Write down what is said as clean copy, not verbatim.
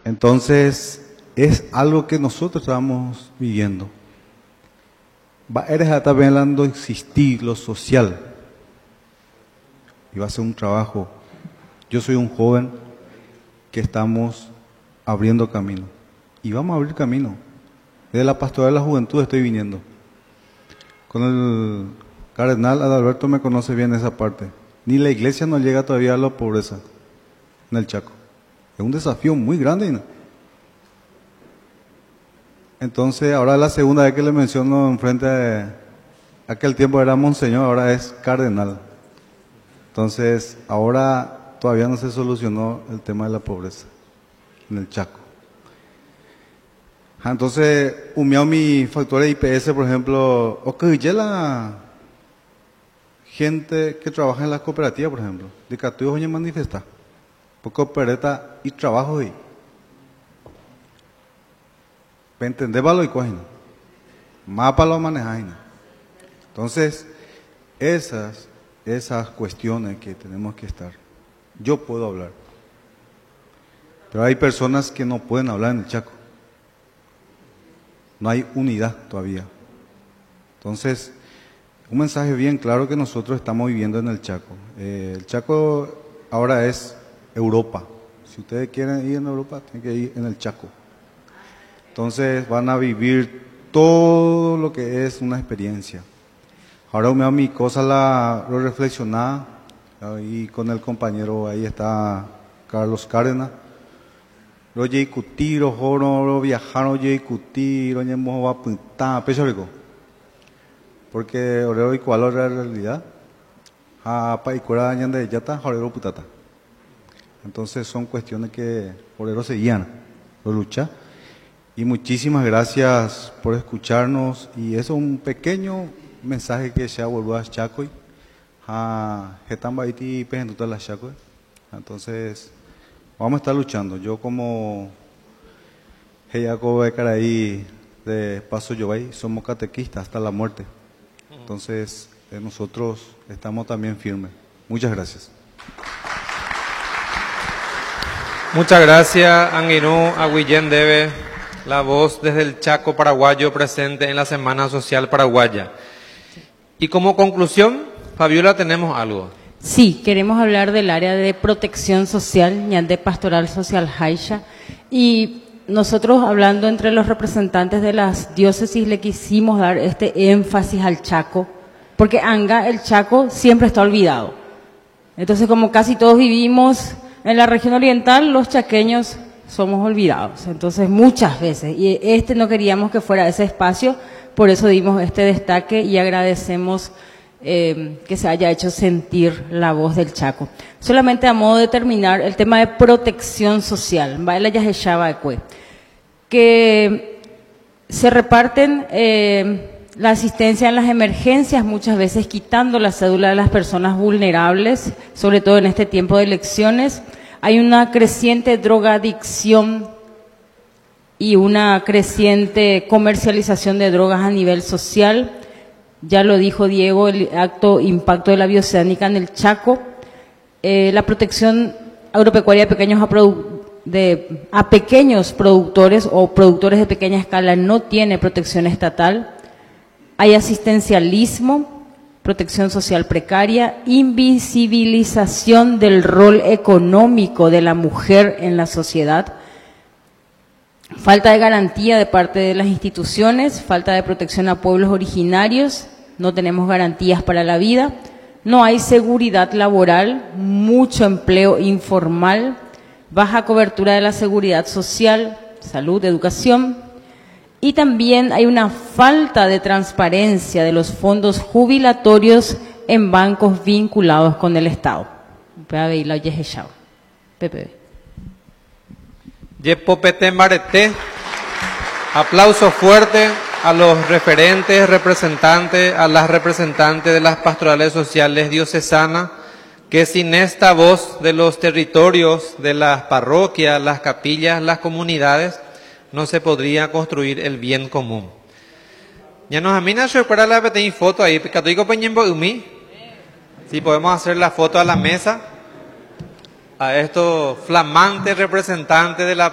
Entonces, es algo que nosotros estamos viviendo. Eres también hablando de existir lo social. Y va a ser un trabajo. Yo soy un joven que estamos abriendo camino. Y vamos a abrir camino. Desde la Pastoral de la Juventud estoy viniendo. Con el cardenal Adalberto me conoce bien esa parte. Ni la iglesia no llega todavía a la pobreza en el Chaco. Es un desafío muy grande, ¿no? Entonces, ahora es la segunda vez que le menciono enfrente de aquel tiempo era monseñor, ahora es cardenal. Entonces, ahora todavía no se solucionó el tema de la pobreza en el Chaco. Entonces, mi factor de IPS, por ejemplo, o que ya la gente que trabaja en las cooperativas, por ejemplo, de que tú oye manifestar, porque opereta y trabajo ahí. Para entender para lo y cogen, más para lo manejar. Entonces, esas cuestiones que tenemos que estar. Yo puedo hablar, pero hay personas que no pueden hablar en el Chaco. No hay unidad todavía. Entonces, un mensaje bien claro que nosotros estamos viviendo en el Chaco. El Chaco ahora es Europa. Si ustedes quieren ir en Europa, tienen que ir en el Chaco. Entonces van a vivir todo lo que es una experiencia. Ahora mi cosa lo reflexionaba y con el compañero, ahí está Carlos Cárdenas. Lo discutir, lo viajar, lo discutir, lo llevamos a pintar, pecho rico. Porque orero y cuál es la realidad. Pa y cura de yata, orero putata. Entonces son cuestiones que orero seguían, lo lucha. Y muchísimas gracias por escucharnos. Y eso es un pequeño mensaje que se ha vuelto a Chacoy. Getambaiti pejentuta la Chacoy. Entonces, vamos a estar luchando. Yo como Heyaco Becaraí de Paso Yobay, somos catequistas hasta la muerte. Entonces, nosotros estamos también firmes. Muchas gracias. Muchas gracias, Anguinú Aguillén Debe, la voz desde el Chaco paraguayo presente en la Semana Social Paraguaya. Y como conclusión, Fabiola, tenemos algo. Sí, queremos hablar del área de protección social, de Pastoral Social Haisha, y nosotros hablando entre los representantes de las diócesis le quisimos dar este énfasis al Chaco, porque el Chaco siempre está olvidado. Entonces, como casi todos vivimos en la región oriental, los chaqueños somos olvidados. Entonces, muchas veces, y no queríamos que fuera ese espacio, por eso dimos este destaque y agradecemos que se haya hecho sentir la voz del Chaco. Solamente a modo de terminar, el tema de protección social, que se reparten la asistencia en las emergencias, muchas veces quitando la cédula de las personas vulnerables, sobre todo en este tiempo de elecciones. Hay una creciente drogadicción y una creciente comercialización de drogas a nivel social. Ya lo dijo Diego, el impacto de la bioceánica en el Chaco, la protección agropecuaria a pequeños productores o productores de pequeña escala no tiene protección estatal. Hay asistencialismo, protección social precaria, invisibilización del rol económico de la mujer en la sociedad, falta de garantía de parte de las instituciones, falta de protección a pueblos originarios, no tenemos garantías para la vida, no hay seguridad laboral, mucho empleo informal, baja cobertura de la seguridad social, salud, educación, y también hay una falta de transparencia de los fondos jubilatorios en bancos vinculados con el Estado. Yepopete Marete, aplauso fuerte a los referentes, representantes, a las representantes de las pastorales sociales diocesanas, que sin esta voz de los territorios, de las parroquias, las capillas, las comunidades, no se podría construir el bien común. Ya nos amina para la foto ahí, si podemos hacer la foto a la mesa, a estos flamantes representantes de la